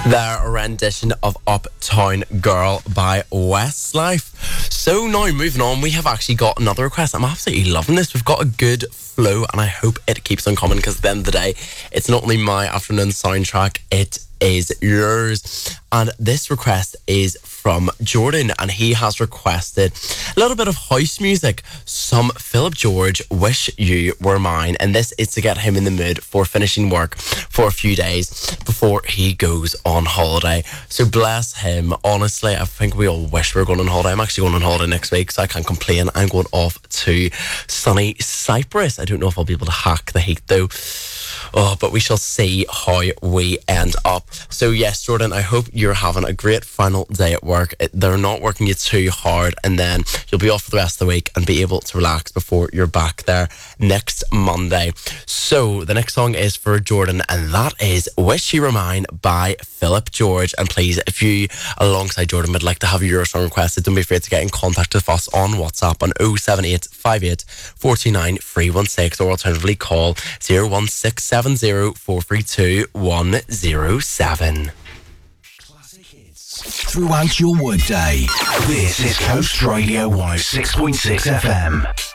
Their rendition of Uptown Girl by Westlife. So now moving on, we have actually got another request. I'm absolutely loving this. We've got a good flow and I hope it keeps on coming, because at the end of the day, it's not only my afternoon soundtrack, it is yours. And this request is from Jordan, and he has requested a little bit of house music, some Philip George, Wish You Were Mine, and this is to get him in the mood for finishing work for a few days before he goes on holiday. So bless him. Honestly, I think we all wish we were going on holiday. I'm actually going on holiday next week, so I can't complain. I'm going off to sunny Cyprus. I don't know if I'll be able to hack the heat though. Oh, but we shall see how we end up. So yes, Jordan, I hope you're having a great final day at work. They're not working you too hard, and then you'll be off for the rest of the week and be able to relax before you're back there next Monday. So the next song is for Jordan, and that is Wish You Were Mine by Philip George. And please, if you, alongside Jordan, would like to have your song requested, don't be afraid to get in contact with us on WhatsApp on 07858 429 316, or alternatively call 01670 432 107. Classic hits throughout your workday. This is Coast Radio 106.6 FM.